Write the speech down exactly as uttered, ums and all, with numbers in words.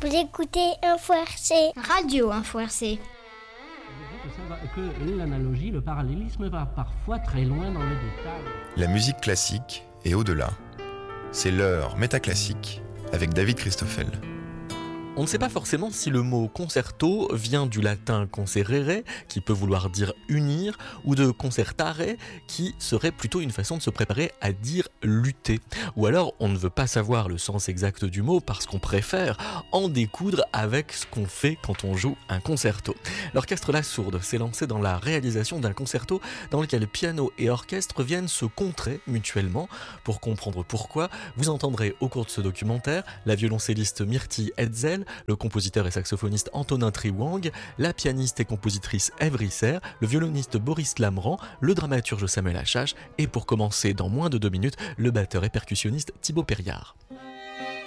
Vous écoutez Info R C. Radio Info R C. Que l'analogie, le parallélisme va parfois très loin dans le détail. La musique classique et au-delà. C'est l'heure métaclassique avec David Christoffel. On ne sait pas forcément si le mot concerto vient du latin concerere, qui peut vouloir dire unir, ou de concertare, qui serait plutôt une façon de se préparer à dire lutter. Ou alors on ne veut pas savoir le sens exact du mot parce qu'on préfère en découdre avec ce qu'on fait quand on joue un concerto. L'orchestre La Sourde s'est lancé dans la réalisation d'un concerto dans lequel piano et orchestre viennent se contrer mutuellement. Pour comprendre pourquoi, vous entendrez au cours de ce documentaire la violoncelliste Myrtille Hetzel, le compositeur et saxophoniste Antonin Triwang, la pianiste et compositrice Ève Risser, le violoniste Boris Lamran, le dramaturge Samuel Achache et pour commencer dans moins de deux minutes, le batteur et percussionniste Thibaut Perriard.